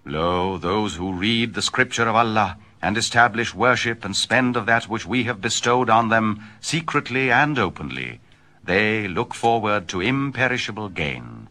Lo, those who read the scripture of Allah and establish worship and spend of that which we have bestowed on them secretly and openly, they look forward to imperishable gain.